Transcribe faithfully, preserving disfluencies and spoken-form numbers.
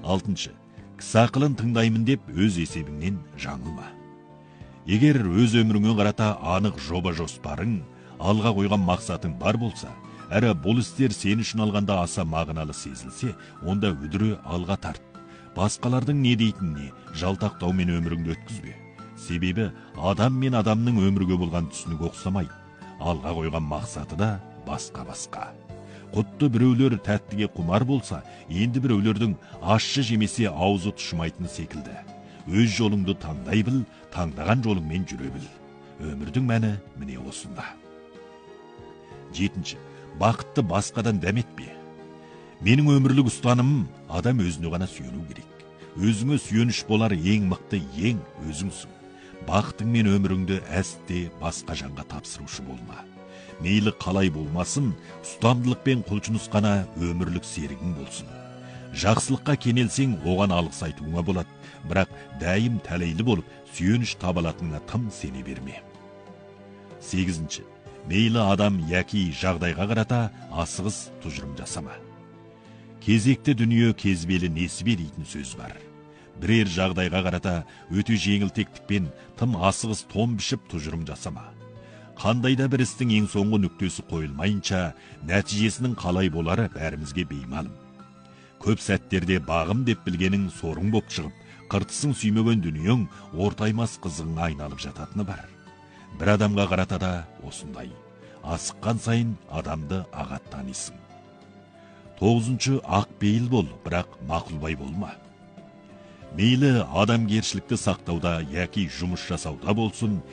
алтыншы. Кісі ақылын тыңдаймын деп өз есебіңнен жаңылма. Егер өз өміріңе қарата анық жоба жоспарың, алға қойған мақсатың бар болса, әрі бұл істер сен үшін алғанда аса мағыналы сезілсе, онда үдіре алға тарт. Басқалардың не дейтініне жалтақтаумен өміріңді өткізбе. Себебі адам мен адамның өмірге болған түсінігі ұқсамайды. Алға қойған мақсаты да басқа-басқа. Құтты біреулер тәттіге құмар болса, енді біреулердің ащы жемесе аузы тұшымайтын секілді. Өз жолыңды таңдай біл, таңдаған жолыңмен жүре біл. Өмірдің мәні міне осында. Жетінші. Бақытты басқадан дәметпе. Менің өмірлік ұстанымым, адам өзіне ғана сүйену керек. Өзіңе сүйеніш болар ең мықты ең өзіңсің. Бақытың мен өміріңді әсте басқа жанға тапсырушы болма. Мейлі қалай болмасын, ұстамдылық пен құлшыныс қана өмірлік серігің болсын. Жақсылыққа кенелсең, оған алғыс айтуыңа болады, бірақ дәйім тәлейлі болып, сүйеніш табалатыныңа тым сене берме. сегізінші. Мейлі адам яки жағдайға қарата асығыс тұжырым жасама. Кезекті дүние кезбелі несібе дейтін сөз бар. Бірер жағдайға қарата өте жеңілтектікпен тым асығыс том бішіп тұжырым жасама. Қандайда бір істің ең соңғы нүктесі қойылмайынша, нәтижесінің қалай болары бәрімізге беймәлім. Көп сәттерде бағым деп білгенің сорың боп шығып, қыртысын сүймеген дүниең ортаймас қызығыңа айналып жататыны бар. Бір адамға қарата да осындай. Асыққан сайын адамды ағат танисың. тоғызыншы. Ақ бейіл бол, бірақ мақұлбай болма. Мейлі адамгершілікті сақтауда яки жұмыс жасауда болсын,